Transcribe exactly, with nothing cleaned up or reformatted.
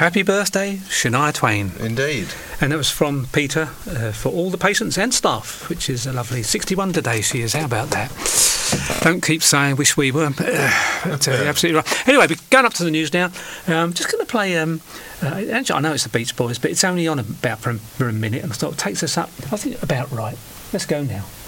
Happy birthday, Shania Twain. Indeed. And it was from Peter uh, for all the patients and staff, which is a lovely sixty-one today she is. How about that? Don't keep saying wish we were. But, uh, but, uh, you're absolutely right. Anyway, we're going up to the news now. I'm just going to play, um, uh, actually I know it's the Beach Boys, but it's only on about for a, for a minute and so it takes us up, I think, about right. Let's go now.